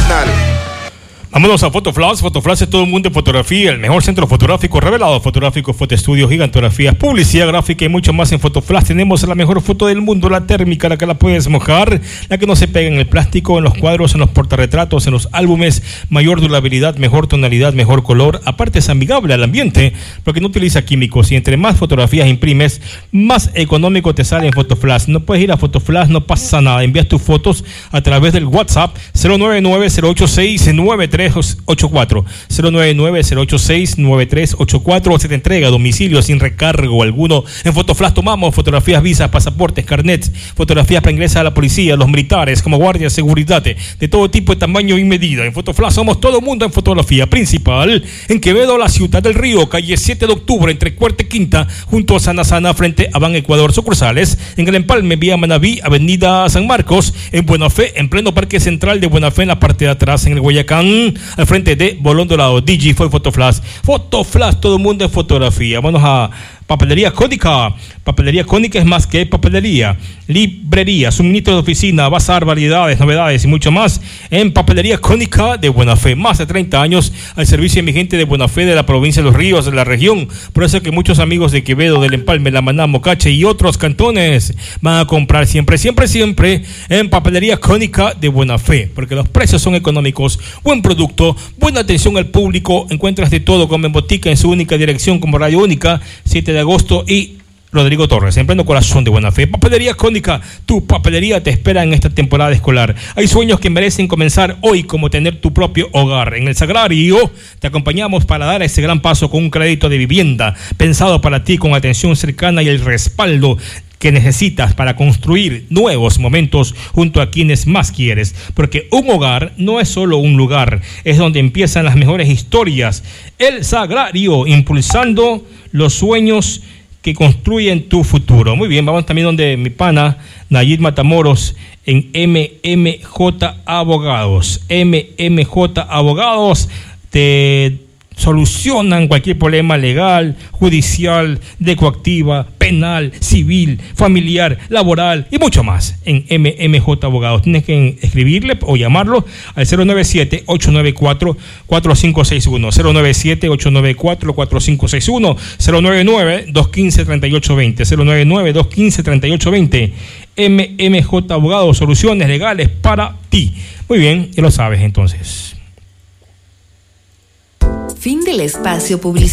original. Vámonos a Fotoflash. Fotoflash es todo un mundo de fotografía, el mejor centro fotográfico revelado, fotográfico, fotoestudios, gigantografías, publicidad gráfica y mucho más. En Fotoflash tenemos la mejor foto del mundo, la térmica, la que la puedes mojar, la que no se pega en el plástico, en los cuadros, en los portarretratos, en los álbumes, mayor durabilidad, mejor tonalidad, mejor color. Aparte es amigable al ambiente porque no utiliza químicos y entre más fotografías imprimes, más económico te sale en Fotoflash. No puedes ir a Fotoflash, no pasa nada. Envías tus fotos a través del WhatsApp 099-086-9384 099-086-9384. Se te entrega a domicilio sin recargo alguno. En Fotoflash tomamos fotografías, visas, pasaportes, carnets, fotografías para ingresar a la policía, los militares, como guardias de seguridad, de todo tipo, de tamaño y medida. En Fotoflash somos todo mundo en fotografía. Principal en Quevedo, la Ciudad del Río, calle 7 de octubre, entre Cuarta y Quinta, junto a Sana, frente a Ban Ecuador. Sucursales en el Empalme, vía Manaví, avenida San Marcos, en Buena Fe, en pleno Parque Central de Buena Fe, en la parte de atrás, en el Guayacán, al frente de Bolón Dorado. DG fue Fotoflash. Fotoflash, todo el mundo en fotografía. Vamos a Papelería Cónica. Papelería Cónica es más que papelería. Librería, suministro de oficina, bazar, variedades, novedades y mucho más en Papelería Cónica de Buena Fe. Más de 30 años al servicio de mi gente de Buena Fe, de la provincia de Los Ríos, de la región. Por eso que muchos amigos de Quevedo, del Empalme, La Maná, Mocache y otros cantones van a comprar siempre en Papelería Cónica de Buena Fe, porque los precios son económicos, buen producto, buena atención al público. Encuentras de todo como en botica, en su única dirección como Radio Única, 7 de agosto y Rodrigo Torres, en pleno corazón de Buena Fe. Papelería Cónica, tu papelería te espera en esta temporada escolar. Hay sueños que merecen comenzar hoy, como tener tu propio hogar. En el Sagrario te acompañamos para dar ese gran paso con un crédito de vivienda pensado para ti, con atención cercana y el respaldo que necesitas para construir nuevos momentos junto a quienes más quieres, porque un hogar no es solo un lugar, es donde empiezan las mejores historias. El Sagrario, impulsando los sueños que construyen tu futuro. Muy bien, vamos también donde mi pana Nayib Matamoros en MMJ Abogados. MMJ Abogados te solucionan cualquier problema legal, judicial, de coactiva, penal, civil, familiar, laboral y mucho más en MMJ Abogados. Tienes que escribirle o llamarlo al 097-894-4561, 097-894-4561, 099-215-3820, 099-215-3820. MMJ Abogados, soluciones legales para ti. Muy bien, ya lo sabes entonces. Fin del espacio publicitario.